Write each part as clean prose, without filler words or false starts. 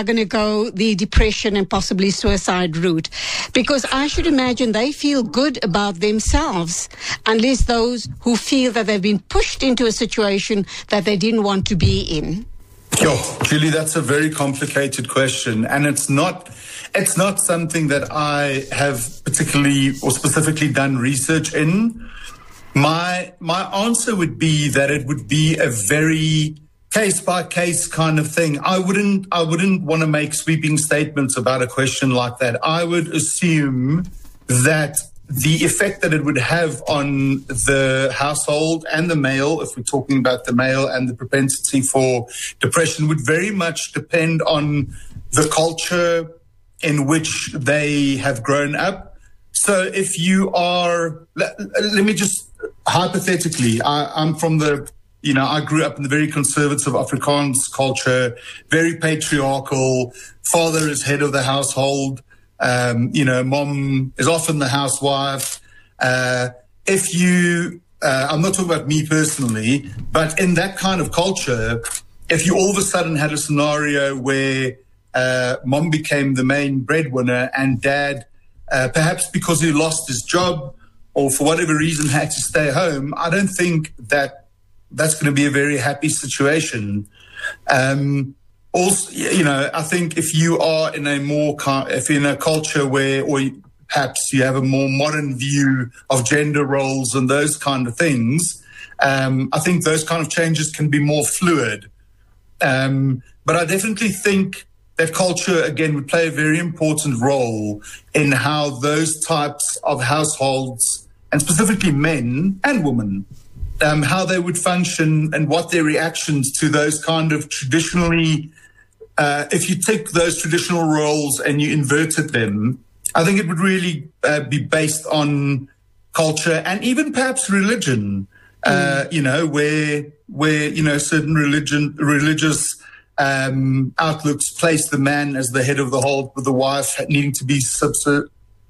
are going to go the depression and possibly suicide route, because I should imagine they feel good about themselves, unless those who feel that they've been pushed into a situation that they didn't want to be in. Sure, Julie, that's a very complicated question, and it's not something that I have particularly or specifically done research in. My answer would be that it would be a very case by case kind of thing. I wouldn't want to make sweeping statements about a question like that. I would assume that the effect that it would have on the household and the male, if we're talking about the male, and the propensity for depression would very much depend on the culture in which they have grown up. So if you are, let me just hypothetically, I'm from I grew up in the very conservative Afrikaans culture, very patriarchal. Father is head of the household. Mom is often the housewife. I'm not talking about me personally, but in that kind of culture, if you all of a sudden had a scenario where mom became the main breadwinner and dad, perhaps because he lost his job or for whatever reason had to stay home, I don't think that's going to be a very happy situation. Also, I think if you are in if you're in a culture where, or perhaps you have a more modern view of gender roles and those kind of things, I think those kind of changes can be more fluid. But I definitely think that culture, again, would play a very important role in how those types of households, and specifically men and women, how they would function and what their reactions to those kind of traditionally, if you take those traditional roles and you inverted them, I think it would really be based on culture and even perhaps religion, where certain religious outlooks place the man as the head of the home, with the wife needing to be subservient.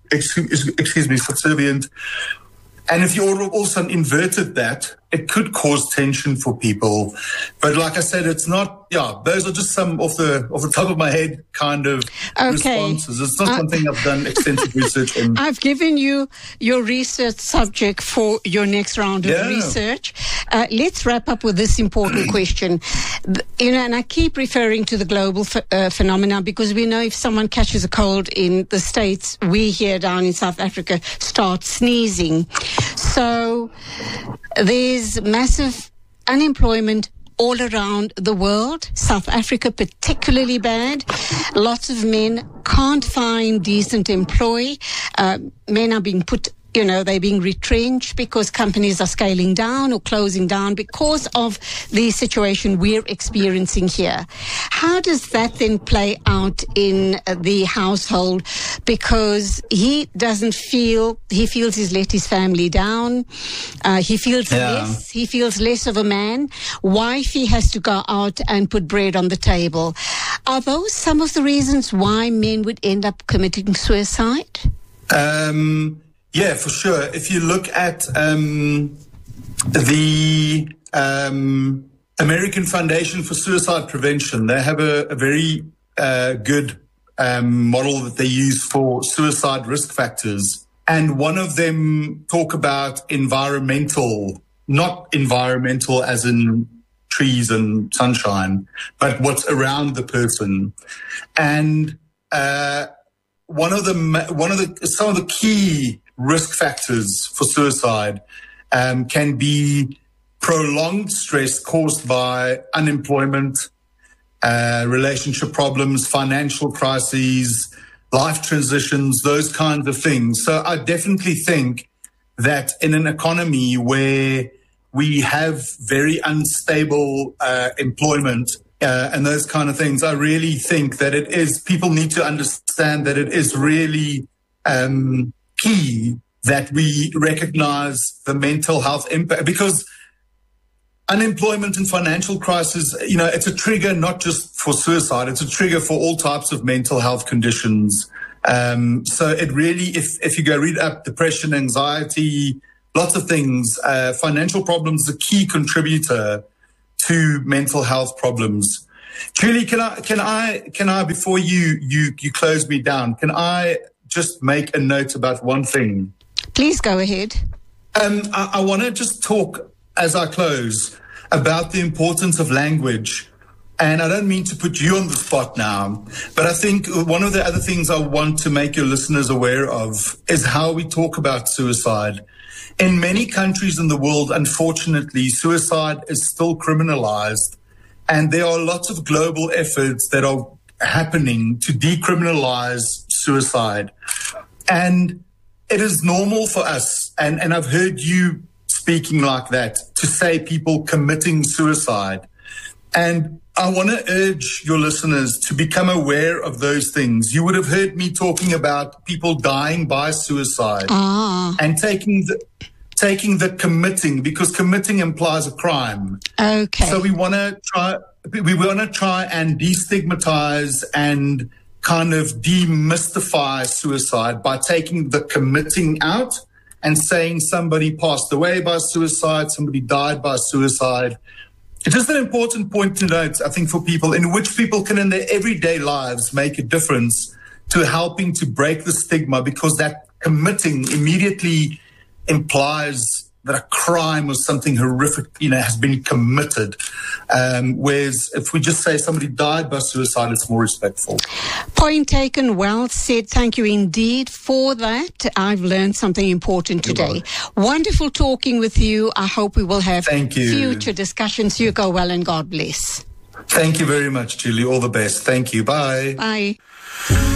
And if you all of a sudden inverted that, it could cause tension for people. But like I said, it's not, those are just some off the top of my head kind of responses. It's not something I've done extensive research in. I've given you your research subject for your next round of research. Let's wrap up with this important question. And I keep referring to the global phenomena, because we know if someone catches a cold in the States, we here down in South Africa start sneezing. So there's massive unemployment all around the world. South Africa particularly bad. Lots of men can't find decent employ. Men are being they're being retrenched because companies are scaling down or closing down because of the situation we're experiencing here. How does that then play out in the household? Because he feels he's let his family down. He feels less of a man. Wifey has to go out and put bread on the table. Are those some of the reasons why men would end up committing suicide? Yeah, for sure. If you look at the American Foundation for Suicide Prevention, they have a very good model that they use for suicide risk factors. And one of them talk about not environmental as in trees and sunshine, but what's around the person. And some of the key risk factors for suicide can be prolonged stress caused by unemployment, relationship problems, financial crises, life transitions, those kinds of things. So I definitely think that in an economy where we have very unstable employment and those kind of things, I really think that people need to understand that it is really key that we recognize the mental health impact, because unemployment and financial crisis, it's a trigger not just for suicide, it's a trigger for all types of mental health conditions. So it really, if you go read up depression, anxiety, lots of things, financial problems, a key contributor to mental health problems. Julie, can I before you close me down, can I just make a note about one thing? Please go ahead. I want to just talk as I close about the importance of language. And I don't mean to put you on the spot now, but I think one of the other things I want to make your listeners aware of is how we talk about suicide. In many countries in the world, unfortunately, suicide is still criminalized. And there are lots of global efforts that are happening to decriminalize suicide. And it is normal for us, and I've heard you speaking like that, to say people committing suicide. And I want to urge your listeners to become aware of those things. You would have heard me talking about people dying by suicide and taking the committing, because committing implies a crime. Okay. So we want to try and destigmatize and kind of demystify suicide by taking the committing out and saying somebody passed away by suicide, somebody died by suicide. It's just an important point to note, I think, for people, in which people can in their everyday lives make a difference to helping to break the stigma, because that committing immediately implies that a crime or something horrific, has been committed. Whereas if we just say somebody died by suicide, it's more respectful. Point taken, well said. Thank you indeed for that. I've learned something important today. Wonderful talking with you. I hope we will have future discussions. You go well and God bless. Thank you very much, Julie. All the best. Thank you. Bye. Bye.